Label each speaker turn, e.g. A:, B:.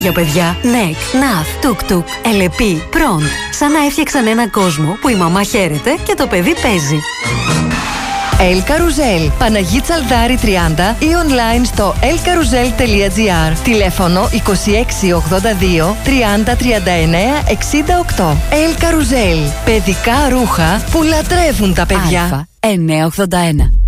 A: Για παιδιά, ΝΕΚ, ΝΑΘ, Τουκ-Τουκ, Ελεπί, Προντ. Σαν να έφτιαξαν έναν κόσμο που η μαμά χαίρεται και το παιδί παίζει.
B: El Carousel, Παναγί Τσαλδάρη 30 ή online στο elcarousel.gr. Τηλέφωνο 2682 30 39 68. El Carousel, παιδικά ρούχα που λατρεύουν τα παιδιά.
A: Α981.